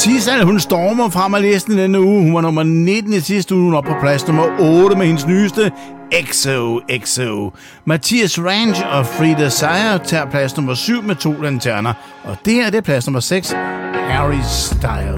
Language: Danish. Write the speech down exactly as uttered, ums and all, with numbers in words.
Sissal, hun stormer frem af listen denne uge. Hun var nummer nitten i sidste uge, hun er på plads nummer otte med hendes nyeste X O X O. Mathias Ranch og Frida Seier tager plads nummer syv med to lanterner. Og det her det er plads nummer seks, Harry Styles.